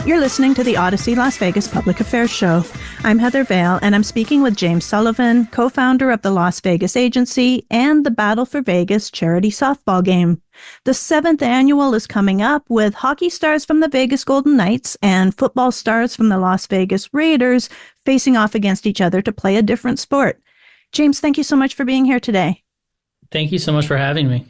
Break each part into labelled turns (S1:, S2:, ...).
S1: You're listening to the Odyssey Las Vegas Public Affairs Show. I'm Heather Vale, and I'm speaking with James Sullivan, co-founder of the Las Vegas Agency and the Battle for Vegas charity softball game. The 7th annual is coming up with hockey stars from the Vegas Golden Knights and football stars from the Las Vegas Raiders facing off against each other to play a different sport. James, thank you so much for being here today.
S2: Thank you so much for having me.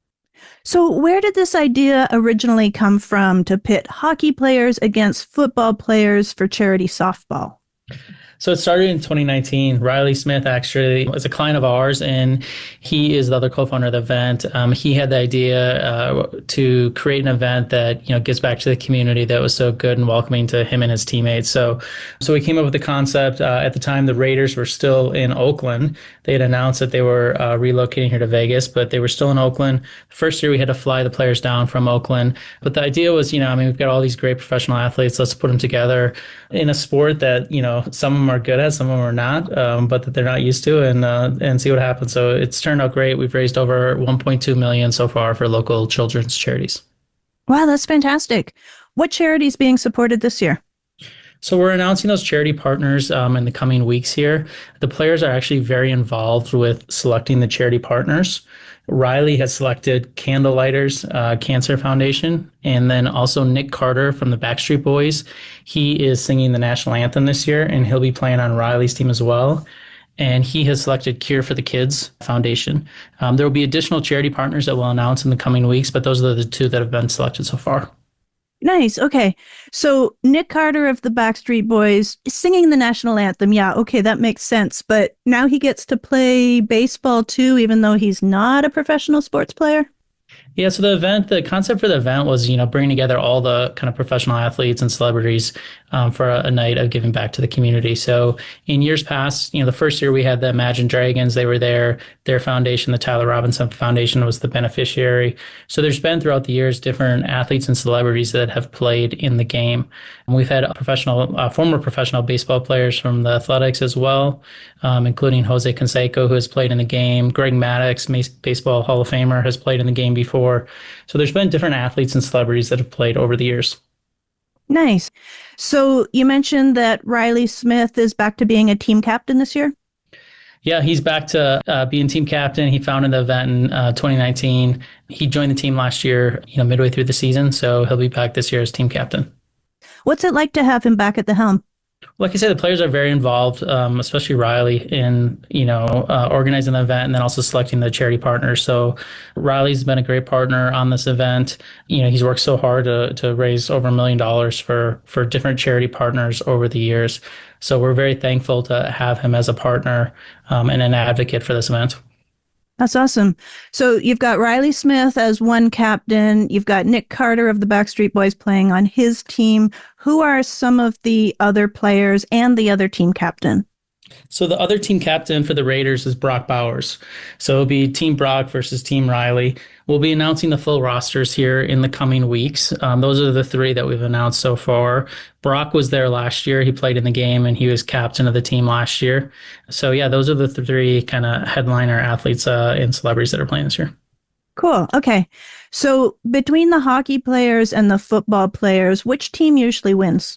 S1: So where did this idea originally come from to pit hockey players against football players for charity softball?
S2: So it started in 2019. Riley Smith actually was a client of ours, and he is the other co-founder of the event. He had the idea to create an event that gives back to the community that was so good and welcoming to him and his teammates. So we came up with the concept. At the time, the Raiders were still in Oakland. They had announced that they were relocating here to Vegas, but they were still in Oakland. The first year, we had to fly the players down from Oakland. But the idea was, we've got all these great professional athletes. Let's put them together in a sport that, some of them are good at, some of them are not, but that they're not used to, and see what happens. So it's turned out great. We've raised over $1.2 million so far for local children's charities.
S1: Wow, that's fantastic. What charity is being supported this year?
S2: So we're announcing those charity partners in the coming weeks here. The players are actually very involved with selecting the charity partners. Riley has selected Candlelighters Cancer Foundation, and then also Nick Carter from the Backstreet Boys. He is singing the national anthem this year, and he'll be playing on Riley's team as well. And he has selected Cure for the Kids Foundation. There will be additional charity partners that we'll announce in the coming weeks, but those are the two that have been selected so far.
S1: Nice. Okay. So Nick Carter of the Backstreet Boys is singing the national anthem. Yeah. Okay. That makes sense. But now he gets to play baseball too, even though he's not a professional sports player.
S2: Yeah, so the concept for the event was, bringing together all the kind of professional athletes and celebrities for a night of giving back to the community. So in years past, the first year we had the Imagine Dragons, they were there. Their foundation, the Tyler Robinson Foundation, was the beneficiary. So there's been throughout the years different athletes and celebrities that have played in the game. And we've had former professional baseball players from the Athletics as well, including Jose Canseco, who has played in the game. Greg Maddux, Baseball Hall of Famer, has played in the game before. So there's been different athletes and celebrities that have played over the years.
S1: Nice. So you mentioned that Riley Smith is back to being a team captain this year?
S2: Yeah, he's back to being team captain. He founded the event in 2019. He joined the team last year, midway through the season. So he'll be back this year as team captain.
S1: What's it like to have him back at the helm?
S2: Like I said, the players are very involved, especially Riley, in organizing the event and then also selecting the charity partners. So Riley's been a great partner on this event. He's worked so hard to raise over $1 million for different charity partners over the years. So we're very thankful to have him as a partner and an advocate for this event.
S1: That's awesome. So you've got Riley Smith as one captain. You've got Nick Carter of the Backstreet Boys playing on his team. Who are some of the other players and the other team captain?
S2: So the other team captain for the Raiders is Brock Bowers. So it'll be Team Brock versus Team Riley. We'll be announcing the full rosters here in the coming weeks. Those are the three that we've announced so far. Brock was there last year. He played in the game and he was captain of the team last year. So yeah, those are the three kind of headliner athletes and celebrities that are playing this year.
S1: Cool. Okay. So between the hockey players and the football players, which team usually wins?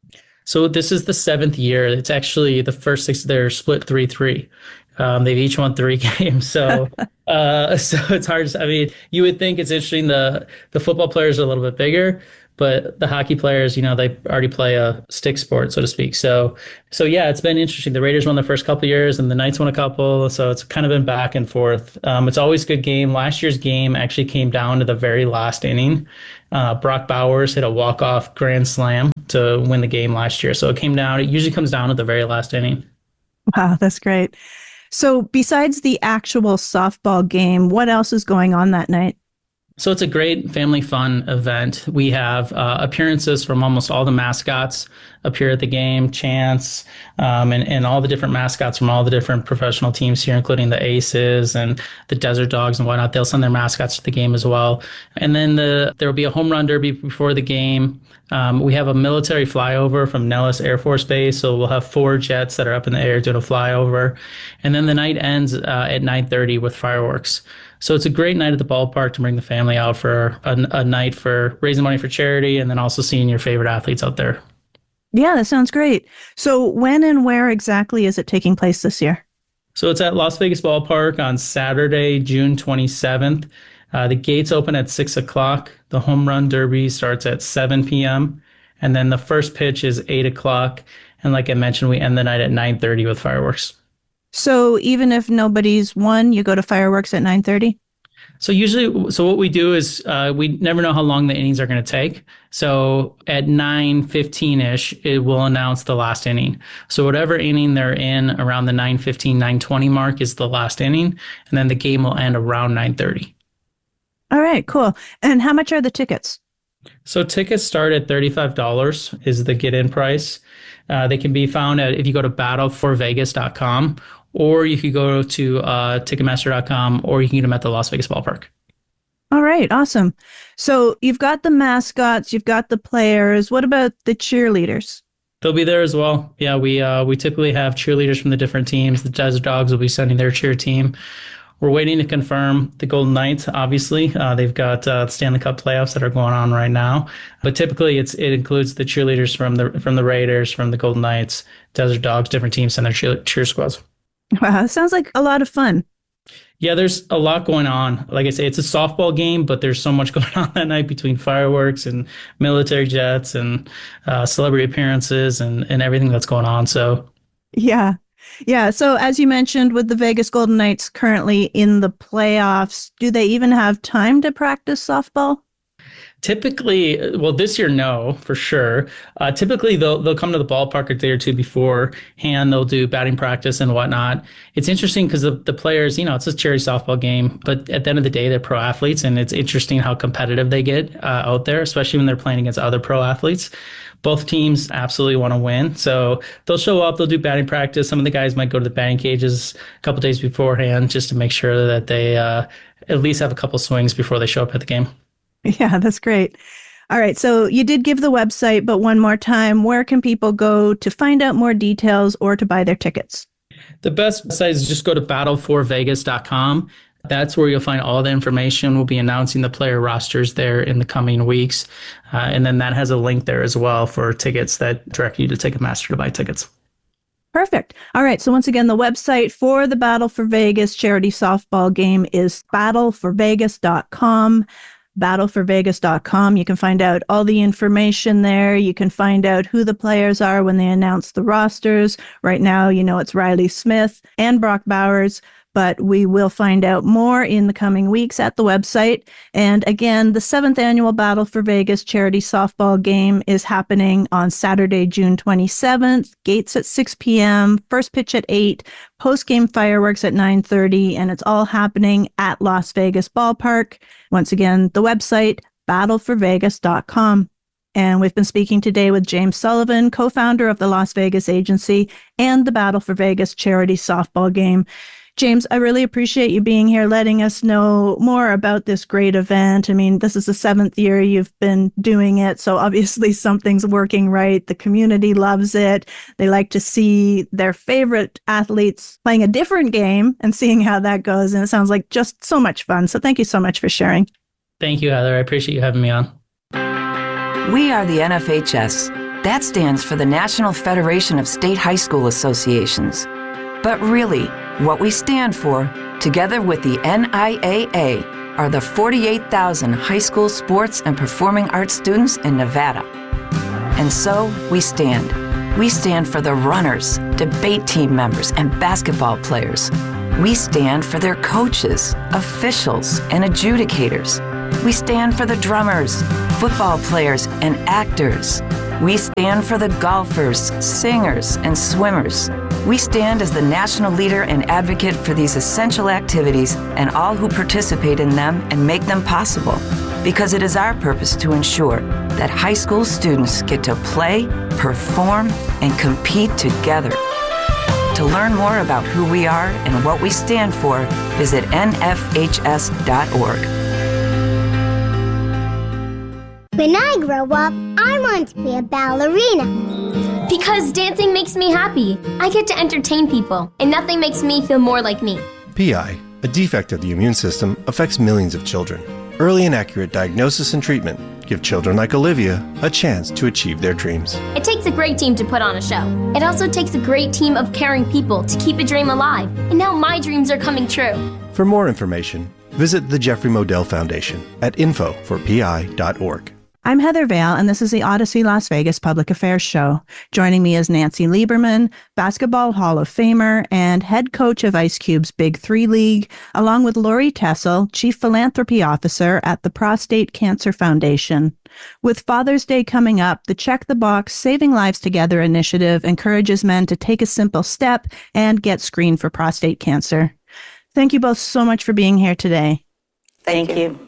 S2: So this is the 7th year. It's actually the first 6, they're split 3-3. They've each won 3 games. So it's hard. You would think it's interesting. The football players are a little bit bigger, but the hockey players, they already play a stick sport, so to speak. So yeah, it's been interesting. The Raiders won the first couple of years and the Knights won a couple. So it's kind of been back and forth. It's always a good game. Last year's game actually came down to the very last inning. Brock Bowers hit a walk-off grand slam to win the game last year. So it usually comes down at the very last inning.
S1: Wow, that's great. So besides the actual softball game, what else is going on that night?
S2: So it's a great family fun event. We have appearances from almost all the mascots appear at the game, Chance, and all the different mascots from all the different professional teams here, including the Aces and the Desert Dogs and whatnot. They'll send their mascots to the game as well. And then there will be a home run derby before the game. We have a military flyover from Nellis Air Force Base, so we'll have 4 jets that are up in the air doing a flyover. And then the night ends at 9:30 with fireworks. So it's a great night at the ballpark to bring the family out for a night for raising money for charity and then also seeing your favorite athletes out there.
S1: Yeah, that sounds great. So when and where exactly is it taking place this year?
S2: So it's at Las Vegas Ballpark on Saturday, June 27th. The gates open at 6 o'clock. The home run derby starts at 7 p.m. And then the first pitch is 8 o'clock. And like I mentioned, we end the night at 9:30 with fireworks.
S1: So even if nobody's won, you go to fireworks at 9:30?
S2: So what we do is we never know how long the innings are going to take. So at 9:15-ish, it will announce the last inning. So whatever inning they're in around the 9:15, 9:20 mark is the last inning. And then the game will end around 9:30.
S1: All right, cool. And how much are the tickets?
S2: So tickets start at $35 is the get-in price. They can be found if you go to battleforvegas.com, or you could go to Ticketmaster.com, or you can get them at the Las Vegas Ballpark.
S1: All right, awesome. So you've got the mascots, you've got the players. What about the cheerleaders?
S2: They'll be there as well. Yeah, we typically have cheerleaders from the different teams. The Desert Dogs will be sending their cheer team. We're waiting to confirm the Golden Knights, obviously. They've got Stanley Cup playoffs that are going on right now. But typically it includes the cheerleaders from the Raiders, from the Golden Knights, Desert Dogs, different teams send their cheer squads.
S1: Wow, that sounds like a lot of fun.
S2: Yeah, there's a lot going on. Like I say, it's a softball game, but there's so much going on that night between fireworks and military jets and celebrity appearances and everything that's going on. So,
S1: yeah. Yeah. So as you mentioned, with the Vegas Golden Knights currently in the playoffs, do they even have time to practice softball?
S2: Typically, well, this year, no, for sure. Typically, they'll come to the ballpark a day or two beforehand. They'll do batting practice and whatnot. It's interesting because the players, it's a charity softball game, but at the end of the day, they're pro athletes, and it's interesting how competitive they get out there, especially when they're playing against other pro athletes. Both teams absolutely want to win. So they'll show up, they'll do batting practice. Some of the guys might go to the batting cages a couple days beforehand just to make sure that they at least have a couple swings before they show up at the game.
S1: Yeah, that's great. All right. So you did give the website, but one more time, where can people go to find out more details or to buy their tickets?
S2: The best site is just go to battleforvegas.com. That's where you'll find all the information. We'll be announcing the player rosters there in the coming weeks. And then that has a link there as well for tickets that direct you to Ticketmaster to buy tickets.
S1: Perfect. All right. So once again, the website for the Battle for Vegas charity softball game is battleforvegas.com. battleforvegas.com. You can find out all the information there. You can find out who the players are when they announce the rosters. Right now, it's Riley Smith and Brock Bowers, but we will find out more in the coming weeks at the website. And again, the 7th annual Battle for Vegas charity softball game is happening on Saturday, June 27th. Gates at 6 p.m., first pitch at 8, post-game fireworks at 9:30, and it's all happening at Las Vegas Ballpark. Once again, the website, battleforvegas.com. And we've been speaking today with James Sullivan, co-founder of the Las Vegas Agency and the Battle for Vegas charity softball game. James, I really appreciate you being here, letting us know more about this great event. I mean, this is the 7th year you've been doing it, so obviously something's working right. The community loves it. They like to see their favorite athletes playing a different game and seeing how that goes. And it sounds like just so much fun. So thank you so much for sharing.
S2: Thank you, Heather. I appreciate you having me on.
S3: We are the NFHS. That stands for the National Federation of State High School Associations. But really, what we stand for, together with the NIAA, are the 48,000 high school sports and performing arts students in Nevada. And so we stand. We stand for the runners, debate team members, and basketball players. We stand for their coaches, officials, and adjudicators. We stand for the drummers, football players, and actors. We stand for the golfers, singers, and swimmers. We stand as the national leader and advocate for these essential activities and all who participate in them and make them possible, because it is our purpose to ensure that high school students get to play, perform, and compete together. To learn more about who we are and what we stand for, visit nfhs.org.
S4: When I grow up, I want to be a ballerina.
S5: Because dancing makes me happy. I get to entertain people, and nothing makes me feel more like me.
S6: PI,
S5: A defect of the immune system affects millions of children. Early and accurate diagnosis and treatment give children like Olivia a chance to achieve their dreams.
S6: It takes a great team to put on a show. It also takes a great team of caring people to keep a dream alive. And now my dreams are coming true.
S5: For more information, visit the Jeffrey Modell Foundation at info4pi.org.
S1: I'm Heather Vale, and this is the Odyssey Las Vegas Public Affairs Show. Joining me is Nancy Lieberman, Basketball Hall of Famer and head coach of Ice Cube's Big Three League, along with Lori Tessel, Chief Philanthropy Officer at the Prostate Cancer Foundation. With Father's Day coming up, the Check the Box Saving Lives Together initiative encourages men to take a simple step and get screened for prostate cancer. Thank you both so much for being here today.
S7: Thank you.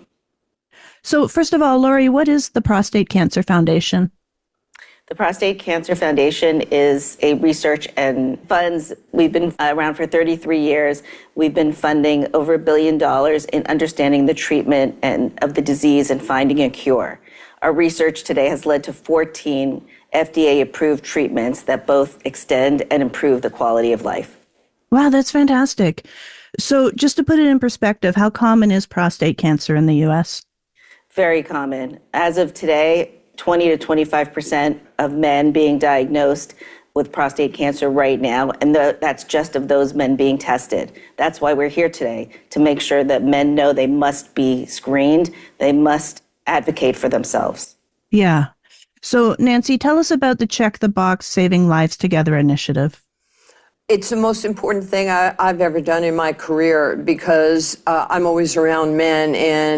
S1: So first of all, Lori, what is the Prostate Cancer Foundation?
S7: The Prostate Cancer Foundation is a research and funds. We've been around for 33 years. We've been funding over $1 billion in understanding the treatment of the disease and finding a cure. Our research today has led to 14 FDA-approved treatments that both extend and improve the quality of life.
S1: Wow, that's fantastic. So just to put it in perspective, how common is prostate cancer in the U.S.?
S7: Very common. As of today, 20 to 25% of men being diagnosed with prostate cancer right now, and that's just of those men being tested. That's why we're here today, to make sure that men know they must be screened, they must advocate for themselves.
S1: Yeah. So Nancy, tell us about the Check the Box Saving Lives Together initiative.
S8: It's the most important thing I've ever done in my career because I'm always around men,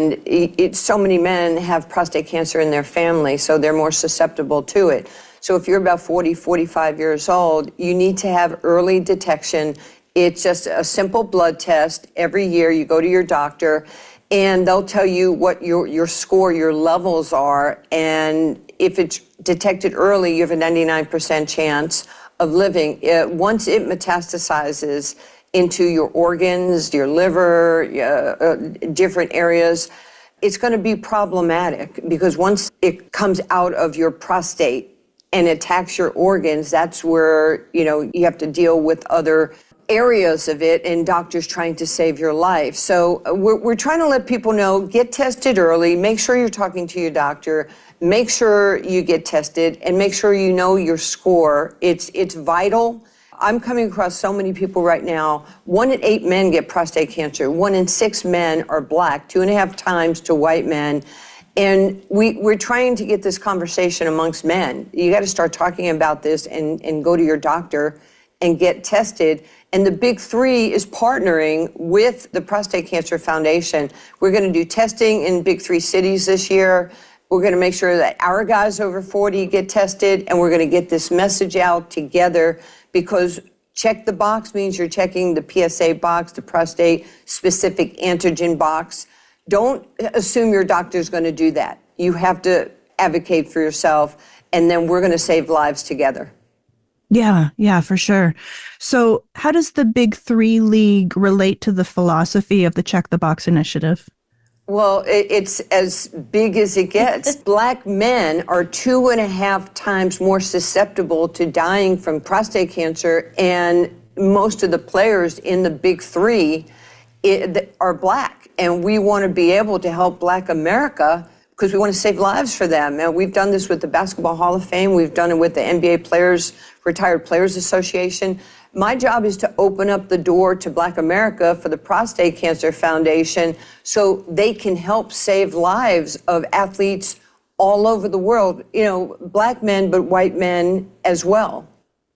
S8: and so many men have prostate cancer in their family, so they're more susceptible to it. So if you're about 40, 45 years old, you need to have early detection. It's just a simple blood test. Every year you go to your doctor, and they'll tell you what your score, your levels are, and if it's detected early, you have a 99% chance of living. Once it metastasizes into your organs, your liver, different areas, it's going to be problematic because once it comes out of your prostate and attacks your organs, that's where, you have to deal with other areas of it and doctors trying to save your life. So we're trying to let people know, get tested early, make sure you're talking to your doctor, make sure you get tested, and make sure you know your score. It's vital. I'm coming across so many people right now. 1 in 8 men get prostate cancer. 1 in 6 men are Black, 2.5 times to white men. And we're trying to get this conversation amongst men. You got to start talking about this and go to your doctor and get tested. And the Big Three is partnering with the Prostate Cancer Foundation. We're going to do testing in Big Three cities this year. We're going to make sure that our guys over 40 get tested, and we're going to get this message out together because check the box means you're checking the PSA box, the prostate-specific antigen box. Don't assume your doctor's going to do that. You have to advocate for yourself, and then we're going to save lives together.
S1: Yeah, for sure. So how does the Big Three League relate to the philosophy of the Check the Box initiative?
S8: Well, it's as big as it gets. Black men are 2.5 times more susceptible to dying from prostate cancer, and most of the players in the Big Three are Black. And we want to be able to help Black America because we want to save lives for them. And we've done this with the Basketball Hall of Fame. We've done it with the NBA Retired Players Association. My job is to open up the door to Black America for the Prostate Cancer Foundation so they can help save lives of athletes all over the world, Black men, but white men as well.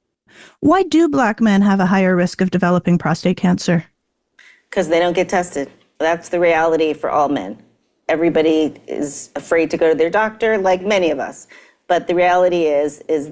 S1: Why do Black men have a higher risk of developing prostate cancer?
S7: Because they don't get tested. That's the reality for all men. Everybody is afraid to go to their doctor, like many of us. But the reality is